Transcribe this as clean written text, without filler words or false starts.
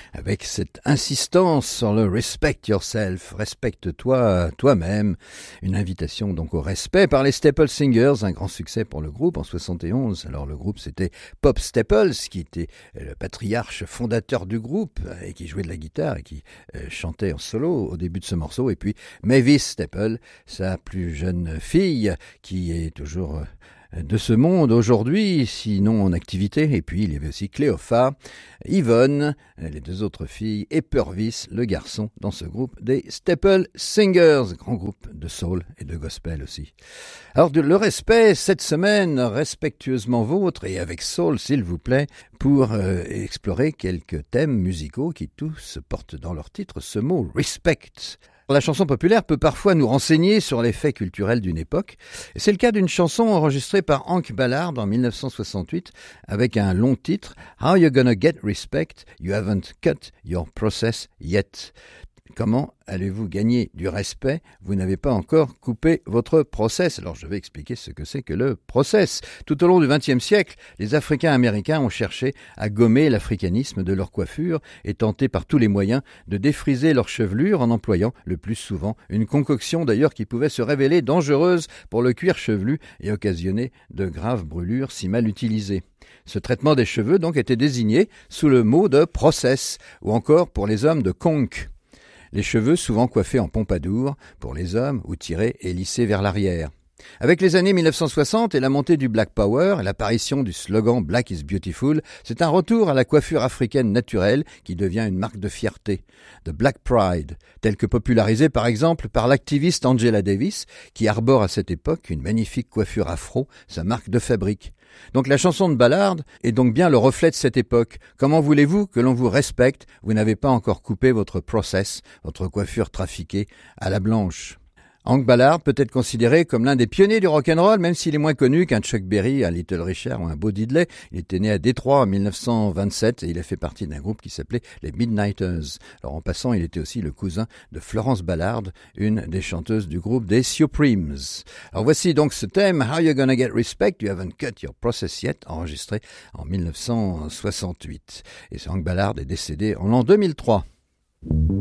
avec cette insistance sur le respect yourself, respecte-toi toi-même. Une invitation donc au respect par les Staple Singers, un grand succès pour le groupe en 71. Alors le groupe c'était Pop Staples, qui était le patriarche fondateur du groupe et qui jouait de la guitare et qui chantait en solo au début de ce morceau. Et puis Mavis Staple, sa plus jeune fille, qui est toujours de ce monde aujourd'hui, sinon en activité. Et puis il y avait aussi Cléopha, Yvonne, les deux autres filles, et Purvis, le garçon, dans ce groupe des Staple Singers, grand groupe de soul et de gospel aussi. Alors le respect, cette semaine, respectueusement vôtre, et avec soul s'il vous plaît, pour explorer quelques thèmes musicaux qui tous portent dans leur titre ce mot « respect ». La chanson populaire peut parfois nous renseigner sur les faits culturels d'une époque. Et c'est le cas d'une chanson enregistrée par Hank Ballard en 1968 avec un long titre « How you gonna get respect? You haven't cut your process yet ». Comment allez-vous gagner du respect? Vous n'avez pas encore coupé votre process. Alors je vais expliquer ce que c'est que le process. Tout au long du XXe siècle, les Africains américains ont cherché à gommer l'africanisme de leur coiffure et tenté par tous les moyens de défriser leur chevelure en employant le plus souvent une concoction d'ailleurs qui pouvait se révéler dangereuse pour le cuir chevelu et occasionner de graves brûlures si mal utilisées. Ce traitement des cheveux donc était désigné sous le mot de process ou encore pour les hommes de conque. Les cheveux souvent coiffés en pompadour pour les hommes ou tirés et lissés vers l'arrière. Avec les années 1960 et la montée du Black Power et l'apparition du slogan « Black is Beautiful », c'est un retour à la coiffure africaine naturelle qui devient une marque de fierté. The Black Pride, tel que popularisé par exemple par l'activiste Angela Davis, qui arbore à cette époque une magnifique coiffure afro, sa marque de fabrique. Donc la chanson de Ballard est donc bien le reflet de cette époque. Comment voulez-vous que l'on vous respecte? Vous n'avez pas encore coupé votre process, votre coiffure trafiquée à la blanche. Hank Ballard peut être considéré comme l'un des pionniers du rock'n'roll, même s'il est moins connu qu'un Chuck Berry, un Little Richard ou un Bo Diddley. Il était né à Détroit en 1927 et il a fait partie d'un groupe qui s'appelait les Midnighters. Alors en passant, il était aussi le cousin de Florence Ballard, une des chanteuses du groupe des Supremes. Alors voici donc ce thème, How You Gonna Get Respect? You Haven't Cut Your Process Yet, enregistré en 1968. Et Hank Ballard est décédé en l'an 2003.